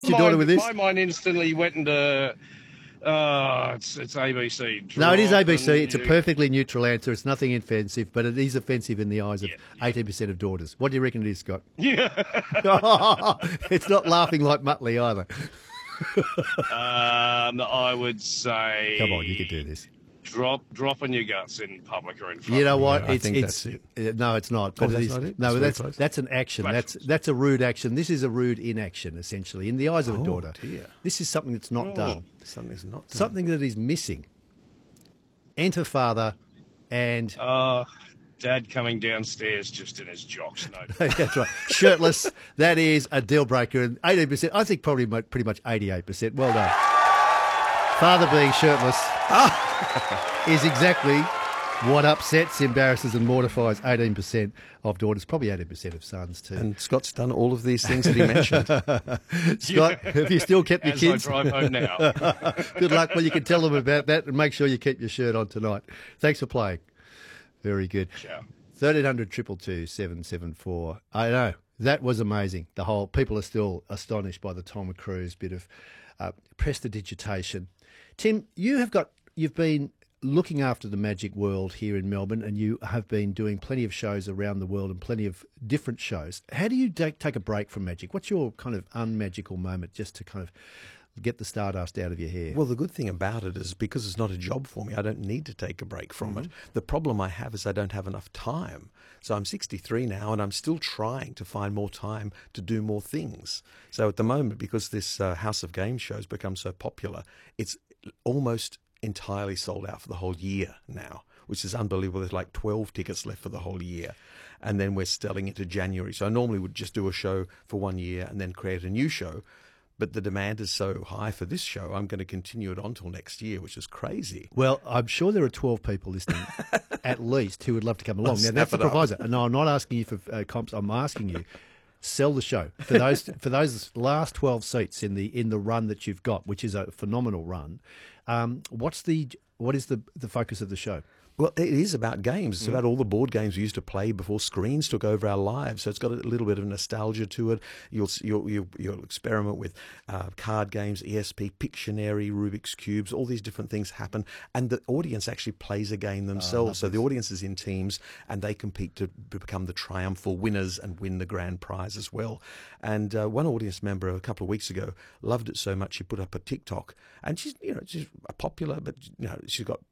Your daughter with this? My mind instantly went into, it's ABC. No, it is Drop ABC. and It's a you- perfectly neutral answer. It's nothing offensive, but it is offensive in the eyes of 18% of daughters. What do you reckon it is, Scott? Yeah. It's not laughing like Muttley either. I would say. Come on, you can do this. Dropping your guts in public or in front. You know of what? I think that's it. No, it's not. But that's it is. not it? No, That's very close. that's an action. Flash. That's a rude action. This is a rude inaction, essentially, in the eyes of a daughter. Dear. This is something that's not done. Something's not done. Something that is missing. Enter father, and Dad coming downstairs just in his jocks. No. that's right, shirtless. That is a deal breaker. And 18%. I think probably pretty much 88%. Well done. Father being shirtless is exactly what upsets, embarrasses, and mortifies 18% of daughters. Probably 18% of sons too. And Scott's done all of these things that he mentioned. Scott, have you still kept your As kids? I drive home now. Good luck. Well, you can tell them about that and make sure you keep your shirt on tonight. Thanks for playing. Very good. Ciao. 1300 222 774. I know. That was amazing. The whole people are still astonished by the Tom Cruise bit of prestidigitation. Tim, you've been looking after the magic world here in Melbourne, and you have been doing plenty of shows around the world and plenty of different shows. How do you take a break from magic? What's your kind of unmagical moment just to kind of get the stardust out of your hair? Well, the good thing about it is because it's not a job for me, I don't need to take a break from it. The problem I have is I don't have enough time. So I'm 63 now and I'm still trying to find more time to do more things. So at the moment, because this House of Games show has become so popular, it's almost entirely sold out for the whole year now, which is unbelievable. There's like 12 tickets left for the whole year. And then we're selling into January. So I normally would just do a show for 1 year and then create a new show. But the demand is so high for this show, I'm going to continue it on till next year, which is crazy. Well, I'm sure there are 12 people listening, at least, who would love to come along. Now, that's the snap it up. proviso. No, I'm not asking you for comps. I'm asking you, sell the show for those last 12 seats in the run that you've got, which is a phenomenal run. What is the focus of the show? Well, it is about games. It's about all the board games we used to play before screens took over our lives. So it's got a little bit of nostalgia to it. You'll experiment with card games, ESP, Pictionary, Rubik's Cubes. All these different things happen, and the audience actually plays a game themselves. So the audience is in teams, and they compete to become the triumphal winners and win the grand prize as well. And one audience member a couple of weeks ago loved it so much she put up a TikTok, and she's popular, but she's got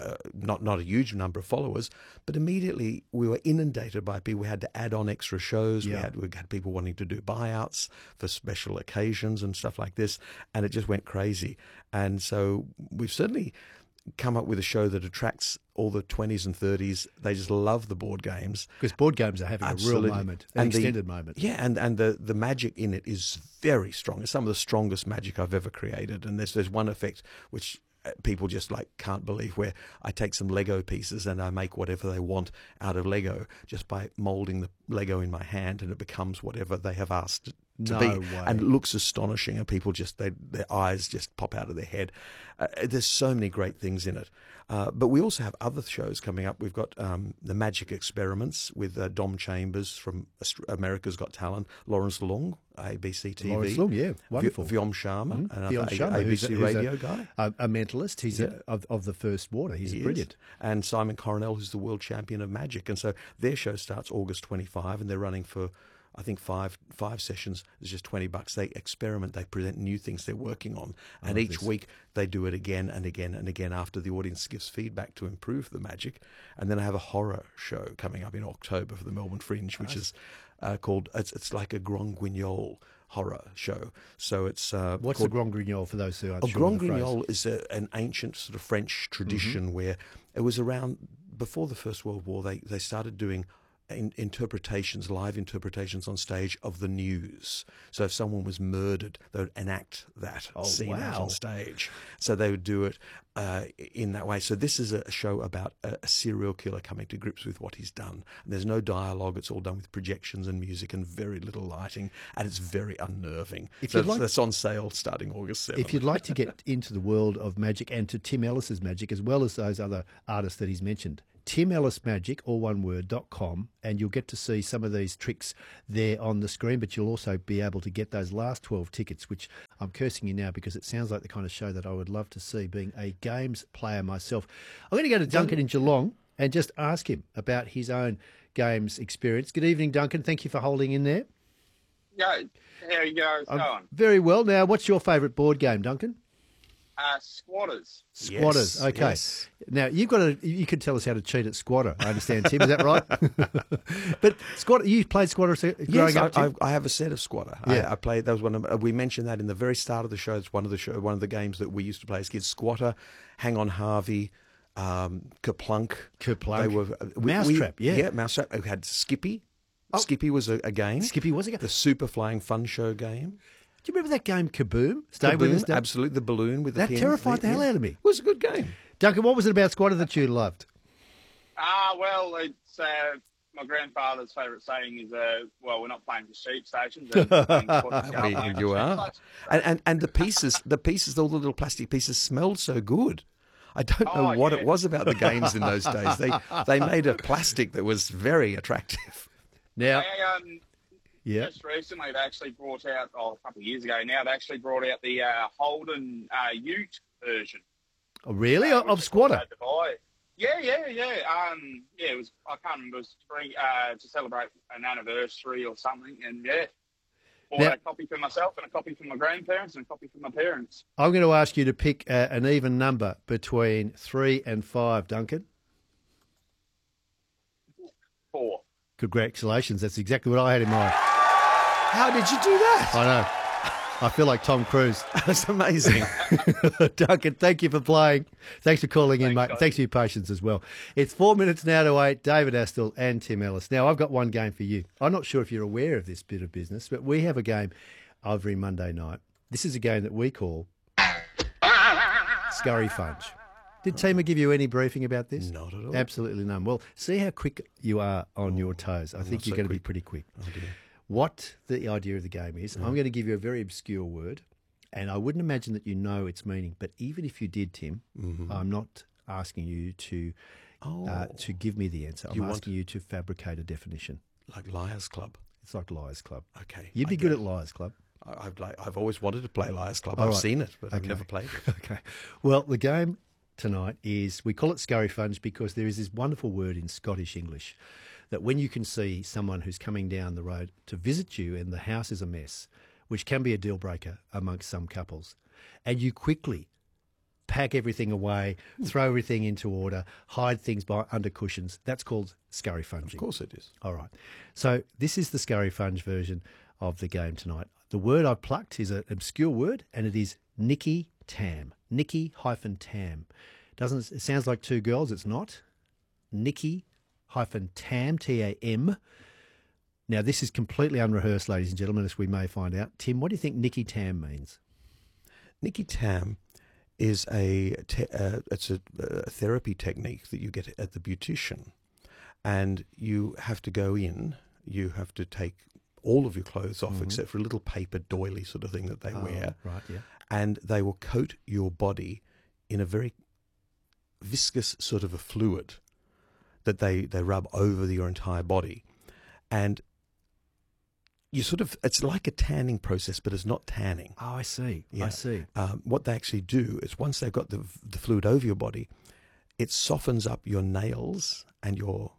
not a huge number of followers, but immediately we were inundated by people. We had to add on extra shows. Yeah. We had people wanting to do buyouts for special occasions and stuff like this, and it just went crazy. And so we've certainly come up with a show that attracts all the 20s and 30s. They just love the board games. Because board games are having Absolutely. a real moment, an extended moment. Yeah, and the magic in it is very strong. It's some of the strongest magic I've ever created. And there's one effect which people just can't believe, where I take some Lego pieces and I make whatever they want out of Lego just by molding the Lego in my hand, and it becomes whatever they have asked it to be. way. And it looks astonishing, and people their eyes just pop out of their head. There's so many great things in it. But we also have other shows coming up. We've got the Magic Experiments with Dom Chambers from America's Got Talent, Lawrence Long, ABC TV. Lawrence Long, yeah, wonderful. Vyom Sharma, another Vyom Sharma, ABC radio guy. A mentalist. He's of the first water. He's He brilliant. is. And Simon Coronel, who's the world champion of magic. And so their show starts August 25, and they're running for, I think, five sessions. It's just $20. They experiment. They present new things they're working on. And each week they do it again and again and again after the audience gives feedback to improve the magic. And then I have a horror show coming up in October for the Melbourne Fringe, which is called, it's like a Grand Guignol horror show. So it's What's the Grand Guignol for those who aren't sure? Grand of the phrase? Guignol is an ancient sort of French tradition where it was around before the First World War. They started doing live interpretations on stage of the news. So if someone was murdered, they would enact that scene out wow. on stage. So they would do it in that way. So this is a show about a serial killer coming to grips with what he's done. And there's no dialogue. It's all done with projections and music and very little lighting, and it's very unnerving. That's on sale starting August 7th. If you'd like to get into the world of magic and to Tim Ellis's magic, as well as those other artists that he's mentioned, timellismagic, all one word, .com, and you'll get to see some of these tricks there on the screen, but you'll also be able to get those last 12 tickets, which I'm cursing you now because it sounds like the kind of show that I would love to see, being a games player myself. I'm going to go to Duncan in Geelong and just ask him about his own games experience. Good evening, Duncan. Thank you for holding in there. Yeah, how you guys going? Very well. Now, what's your favourite board game, Duncan? Squatters. Squatters. Yes, Okay. yes. Now you could tell us how to cheat at Squatter. I understand, Tim. Is that right? But Squatter, you played Squatter growing Yes, up. Tim? I have a set of Squatter. Yeah. I played. That was one of. We mentioned that in the very start of the show. It's one of the games that we used to play as kids. Squatter, Hang on Harvey, Kerplunk. Kerplunk. They were Mousetrap, yeah. Yeah, Mousetrap. We had Skippy. Skippy was a game. Skippy was a game. The Super Flying Fun Show game. Do you remember that game, Kaboom? Stay with us. Kaboom, absolutely. The balloon with the That pin. terrified the hell out of me. It was a good game. Duncan, what was it about Squatter that you loved? Well, it's my grandfather's favourite saying is, well, we're not playing for sheep stations. We're playing squatters. You are. And the pieces, all the little plastic pieces smelled so good. I don't know what it was about the games in those days. They made a plastic that was very attractive. Now, Yeah. Just recently, they actually brought out, a couple of years ago now, they actually brought out the Holden Ute version. Oh, really? Of Squatter? Yeah. It was, I can't remember, it was to celebrate an anniversary or something, and bought a copy for myself and a copy for my grandparents and a copy for my parents. I'm going to ask you to pick an even number between 3 and 5, Duncan. 4. Congratulations. That's exactly what I had in mind. How did you do that? I know. I feel like Tom Cruise. That's amazing. Duncan, thank you for playing. Thanks for calling in, mate. guys. Thanks for your patience as well. It's 4 minutes now to 8. David Astle and Tim Ellis. Now, I've got one game for you. I'm not sure if you're aware of this bit of business, but we have a game every Monday night. This is a game that we call Scurry Funge. Did Tima give you any briefing about this? Not at all. Absolutely none. Well, see how quick you are on your toes. I think you're going to be pretty quick. Oh, dear. What the idea of the game is, I'm going to give you a very obscure word, and I wouldn't imagine that you know its meaning. But even if you did, Tim, I'm not asking you to give me the answer. I'm asking you to fabricate a definition. Like Liars Club. It's like Liars Club. Okay. You'd be good at Liars Club. I've always wanted to play Liars Club. All I've right. seen it, but I've never played it. Okay. Well, the game tonight is, we call it Scurry Funge because there is this wonderful word in Scottish English that when you can see someone who's coming down the road to visit you and the house is a mess, which can be a deal breaker amongst some couples, and you quickly pack everything away, throw everything into order, hide things under cushions, that's called scurry funging. Of course it is. All right. So this is the scurry funge version of the game tonight. The word I've plucked is an obscure word, and it is Nikki Tam. Nikki-Tam. It sounds like two girls. It's not. Nikki-Tam, T-A-M. Now, this is completely unrehearsed, ladies and gentlemen, as we may find out. Tim, what do you think Nikki Tam means? Nikki Tam is a therapy technique that you get at the beautician, and you have to go in. You have to take all of your clothes off except for a little paper doily sort of thing that they wear. Right, yeah. And they will coat your body in a very viscous sort of a fluid that they rub over your entire body. And you it's like a tanning process, but it's not tanning. Oh, I see. Yeah. I see. What they actually do is once they've got the fluid over your body, it softens up your nails and your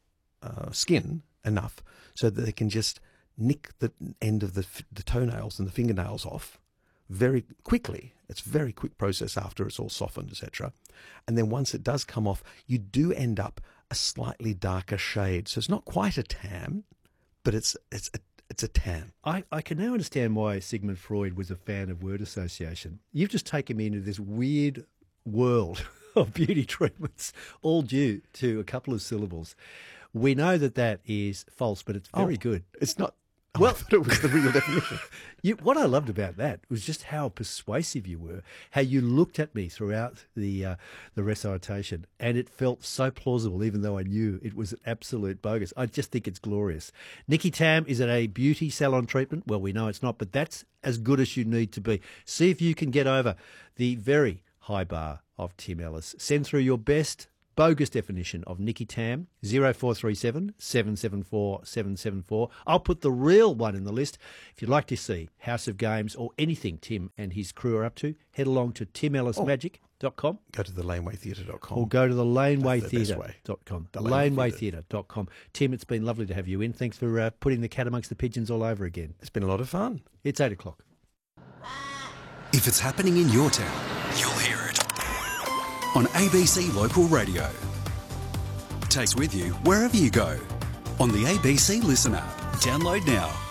skin enough so that they can just nick the end of the toenails and the fingernails off very quickly. It's a very quick process after it's all softened, etc. And then once it does come off, you do end up a slightly darker shade. So it's not quite a tan, but it's a tan. I can now understand why Sigmund Freud was a fan of word association. You've just taken me into this weird world of beauty treatments, all due to a couple of syllables. We know that is false, but it's very good. It's not. Well, I thought it was the real definition. What I loved about that was just how persuasive you were, how you looked at me throughout the recitation, and it felt so plausible, even though I knew it was absolute bogus. I just think it's glorious. Nikki Tam, is it a beauty salon treatment? Well, we know it's not, but that's as good as you need to be. See if you can get over the very high bar of Tim Ellis. Send through your best bogus definition of Nicky Tam, 0437 774 774. I'll put the real one in the list. If you'd like to see House of Games or anything Tim and his crew are up to, head along to timellismagic.com. Go to thelanewaytheatre.com. Or go to That's the best way. thelanewaytheatre.com. The Lanewaytheatre.com. Tim, it's been lovely to have you in. Thanks for putting the cat amongst the pigeons all over again. It's been a lot of fun. It's 8 o'clock. If it's happening in your town, you'll hear it on ABC Local Radio. Takes with you wherever you go on the ABC Listen app. Download now.